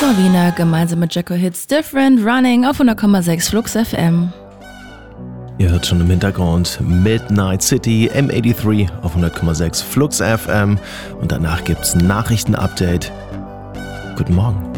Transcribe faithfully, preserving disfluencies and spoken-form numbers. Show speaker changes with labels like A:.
A: Wiener gemeinsam mit Jacko Hits Different Running auf hundert Komma sechs Flux F M.
B: Ihr hört schon im Hintergrund Midnight City M dreiundachtzig auf hundert Komma sechs Flux F M und danach gibt's ein Nachrichten-Update. Guten Morgen.